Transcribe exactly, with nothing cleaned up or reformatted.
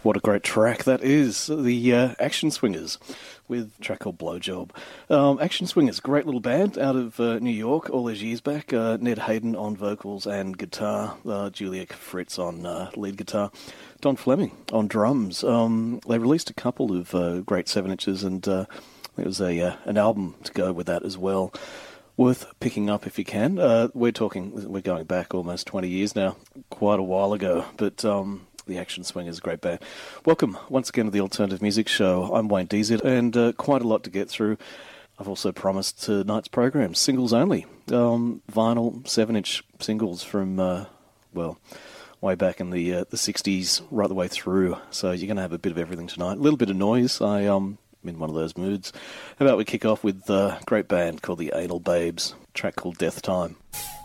What a great track that is. The uh, Action Swingers with a track called Blowjob. Um, Action Swingers, great little band out of uh, New York all those years back. Uh, Ned Hayden on vocals and guitar. Uh, Julia Fritz on uh, lead guitar. Don Fleming on drums. Um, they released a couple of uh, great seven inches and uh, there was a uh, an album to go with that as well. Worth picking up if you can. Uh, we're talking, we're going back almost twenty years now, quite a while ago, but... Um, The Action Swingers, great band. Welcome once again to the Alternative Music Show. I'm Wayne D Z, and uh, quite a lot to get through. I've also promised tonight's program singles only, um, vinyl seven-inch singles from uh, well, way back in the uh, the sixties, right the way through. So you're going to have a bit of everything tonight. A little bit of noise. I um I'm in one of those moods. How about we kick off with a great band called the Anal Babes, a track called Death Time.